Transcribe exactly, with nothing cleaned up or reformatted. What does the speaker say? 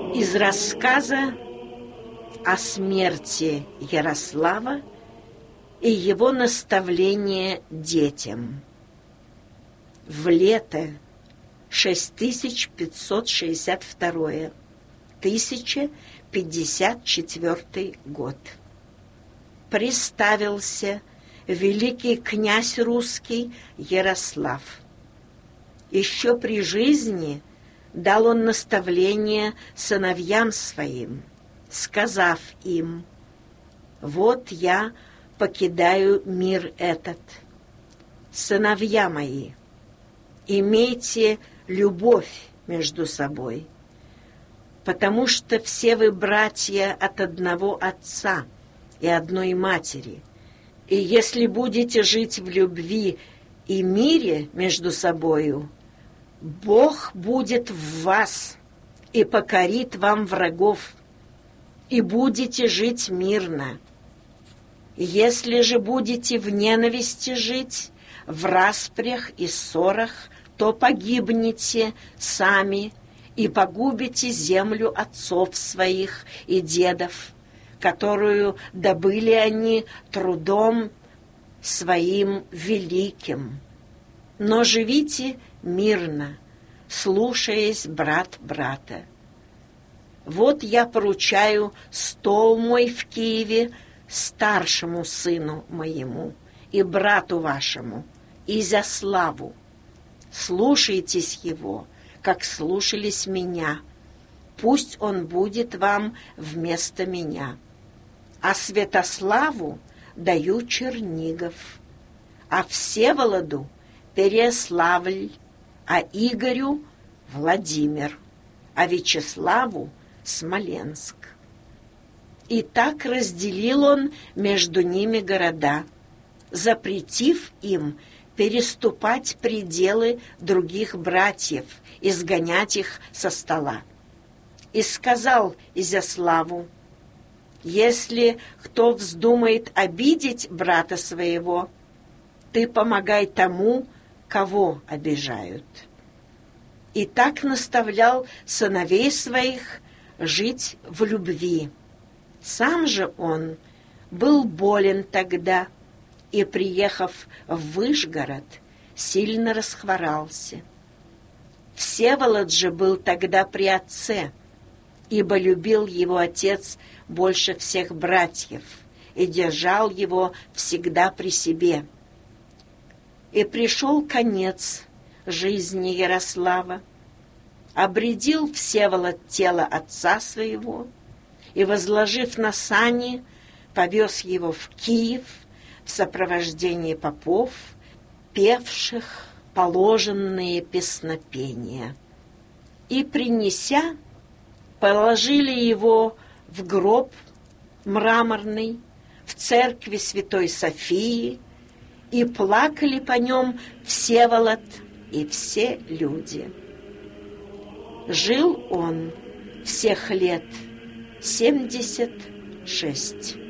Из рассказа о смерти Ярослава и его наставление детям. В лето шесть тысяч пятьсот шестьдесят второе, тысяча пятьдесят четвёртый год. Приставился великий князь русский Ярослав. Еще при жизни дал он наставление сыновьям своим, сказав им: «Вот я покидаю мир этот. Сыновья мои, имейте любовь между собой, потому что все вы братья от одного отца и одной матери, и если будете жить в любви и мире между собою, Бог будет в вас и покорит вам врагов, и будете жить мирно. Если же будете в ненависти жить, в распрях и ссорах, то погибнете сами и погубите землю отцов своих и дедов, которую добыли они трудом своим великим. Но живите мирно, слушаясь брат брата. Вот я поручаю стол мой в Киеве старшему сыну моему и брату вашему, Изяславу. Слушайтесь его, как слушались меня. Пусть он будет вам вместо меня. А Святославу даю Чернигов, а Всеволоду Переяславль, а Игорю Владимир, а Вячеславу Смоленск. И так разделил он между ними города, запретив им переступать пределы других братьев, изгонять их со стола. И сказал Изяславу: «Если кто вздумает обидеть брата своего, ты помогай тому, кого обижают». И так наставлял сыновей своих жить в любви. Сам же он был болен тогда, и, приехав в Выжгород, сильно расхворался. Всеволод же был тогда при отце, ибо любил его отец больше всех братьев и держал его всегда при себе. И пришел конец жизни Ярослава. Обредил Всеволод тело отца своего и, возложив на сани, повез его в Киев в сопровождении попов, певших положенные песнопения. И, принеся, положили его в гроб мраморный в церкви Святой Софии, и плакали по нем Всеволод и все люди. Жил он всех лет семьдесят шесть.